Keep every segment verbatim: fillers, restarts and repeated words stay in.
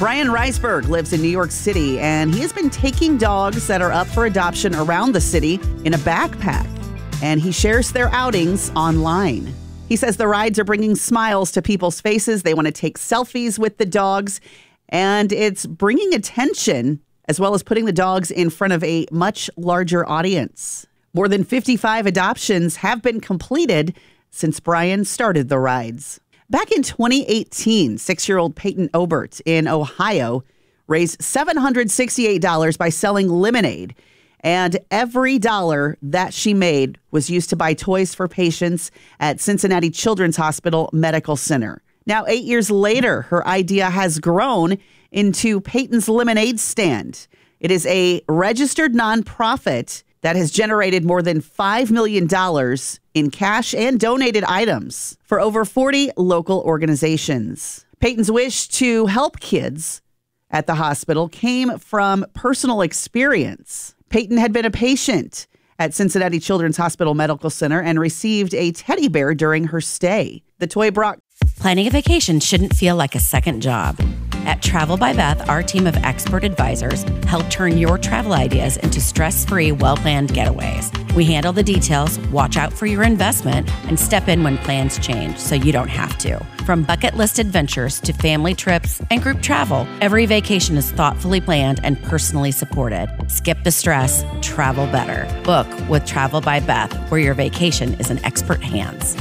Brian Reisberg lives in New York City, and he has been taking dogs that are up for adoption around the city in a backpack, and he shares their outings online. He says the rides are bringing smiles to people's faces. They want to take selfies with the dogs, and it's bringing attention as well as putting the dogs in front of a much larger audience. More than fifty-five adoptions have been completed since Brian started the rides. Back in twenty eighteen, six-year-old Peyton Obert in Ohio raised seven hundred sixty-eight dollars by selling lemonade. And every dollar that she made was used to buy toys for patients at Cincinnati Children's Hospital Medical Center. Now, eight years later, her idea has grown into Peyton's Lemonade Stand. It is a registered nonprofit that has generated more than five million dollars in cash and donated items for over forty local organizations. Peyton's wish to help kids at the hospital came from personal experience. Peyton had been a patient at Cincinnati Children's Hospital Medical Center and received a teddy bear during her stay. The toy brought... Planning a vacation shouldn't feel like a second job. At Travel by Beth, our team of expert advisors help turn your travel ideas into stress-free, well-planned getaways. We handle the details, watch out for your investment, and step in when plans change so you don't have to. From bucket list adventures to family trips and group travel, every vacation is thoughtfully planned and personally supported. Skip the stress, travel better. Book with Travel by Beth, where your vacation is in expert hands.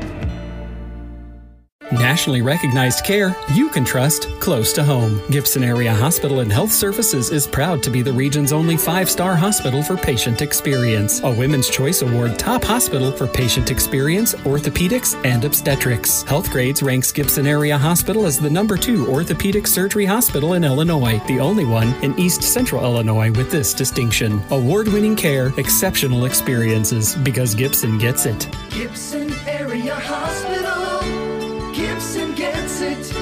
Nationally recognized care you can trust close to home. Gibson Area Hospital and Health Services is proud to be the region's only five-star hospital for patient experience. A Women's Choice Award top hospital for patient experience, orthopedics, and obstetrics. Healthgrades ranks Gibson Area Hospital as the number two orthopedic surgery hospital in Illinois, the only one in East Central Illinois with this distinction. Award-winning care, exceptional experiences, because Gibson gets it. Gibson Area Hospital. Gibson gets it.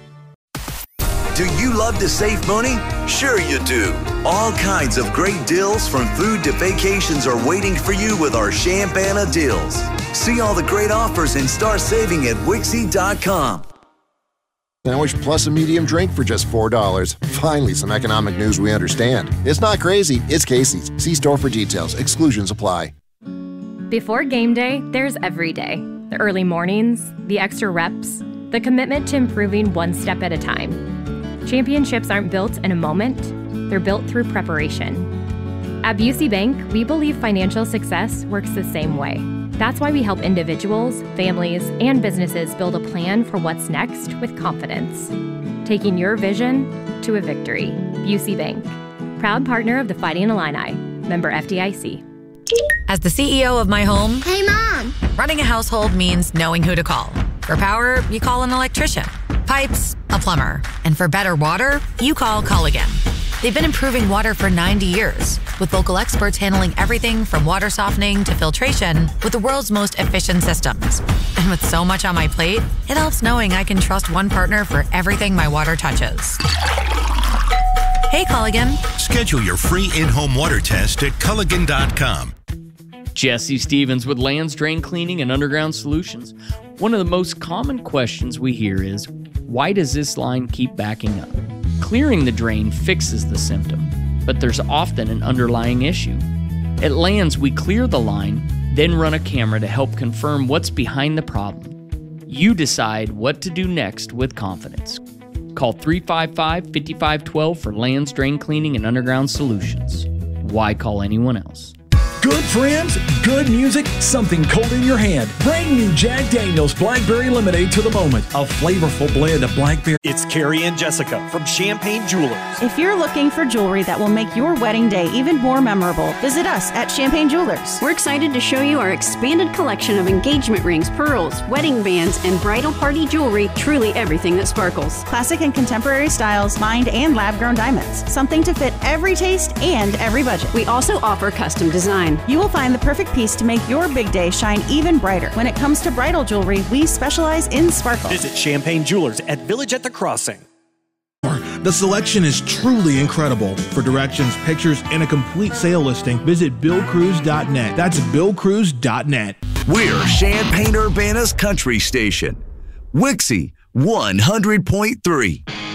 Do you love to save money? Sure you do. All kinds of great deals from food to vacations are waiting for you with our Champana deals. See all the great offers and start saving at Wixie dot com. Sandwich plus a medium drink for just four dollars. Finally, some economic news we understand. It's not crazy, it's Casey's. See store for details. Exclusions apply. Before game day, there's every day. The early mornings, the extra reps, the commitment to improving one step at a time. Championships aren't built in a moment, they're built through preparation. At Busey Bank, we believe financial success works the same way. That's why we help individuals, families, and businesses build a plan for what's next with confidence. Taking your vision to a victory. Busey Bank, proud partner of the Fighting Illini, member F D I C. As the C E O of my home, hey Mom, running a household means knowing who to call. For power, you call an electrician. Pipes, a plumber. And for better water, you call Culligan. They've been improving water for ninety years, with local experts handling everything from water softening to filtration with the world's most efficient systems. And with so much on my plate, it helps knowing I can trust one partner for everything my water touches. Hey, Culligan. Schedule your free in-home water test at Culligan dot com. Jesse Stevens with Lands Drain Cleaning and Underground Solutions. One of the most common questions we hear is, why does this line keep backing up? Clearing the drain fixes the symptom, but there's often an underlying issue. At Lands, we clear the line, then run a camera to help confirm what's behind the problem. You decide what to do next with confidence. Call three five five, five five one two for Lands Drain Cleaning and Underground Solutions. Why call anyone else? Good friends, good music, something cold in your hand. Brand new Jack Daniel's Blackberry Lemonade to the moment. A flavorful blend of blackberry. It's Carrie and Jessica from Champagne Jewelers. If you're looking for jewelry that will make your wedding day even more memorable, visit us at Champagne Jewelers. We're excited to show you our expanded collection of engagement rings, pearls, wedding bands, and bridal party jewelry. Truly everything that sparkles. Classic and contemporary styles, mined and lab-grown diamonds. Something to fit every taste and every budget. We also offer custom design. You will find the perfect piece to make your big day shine even brighter. When it comes to bridal jewelry, we specialize in sparkle. Visit Champagne Jewelers at Village at the Crossing. The selection is truly incredible. For directions, pictures, and a complete sale listing, visit Bill Cruz dot net. That's Bill Cruz dot net. We're Champaign-Urbana's country station. Wixie one hundred point three.